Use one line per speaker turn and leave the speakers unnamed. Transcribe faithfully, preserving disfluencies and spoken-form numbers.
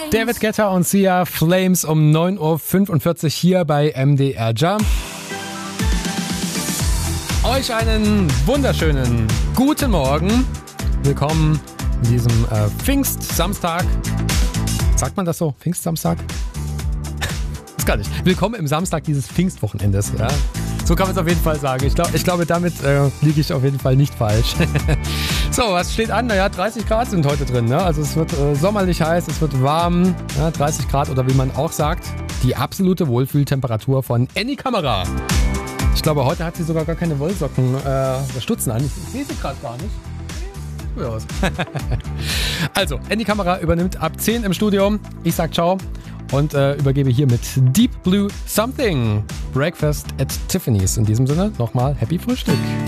David Guetta und Sia, Flames um neun Uhr fünfundvierzig hier bei M D R Jump. Euch einen wunderschönen guten Morgen. Willkommen in diesem äh, Pfingstsamstag. Sagt man das so? Pfingstsamstag? Das gar nicht. Willkommen im Samstag dieses Pfingstwochenendes. Ja? So kann man es auf jeden Fall sagen. Ich, glaub, ich glaube, damit äh, liege ich auf jeden Fall nicht falsch. So, was steht an? Naja, dreißig Grad sind heute drin. Ne? Also es wird äh, sommerlich heiß, es wird warm. Ja, dreißig Grad oder wie man auch sagt, die absolute Wohlfühltemperatur von Anycamera. Ich glaube, heute hat sie sogar gar keine Wollsocken äh, oder Stutzen an. Ich, ich sehe sie gerade gar nicht. Ja, aus. Also, Anycamera übernimmt ab zehn im Studio. Ich sag ciao und äh, übergebe hier mit Deep Blue Something. Breakfast at Tiffany's. In diesem Sinne nochmal Happy Frühstück.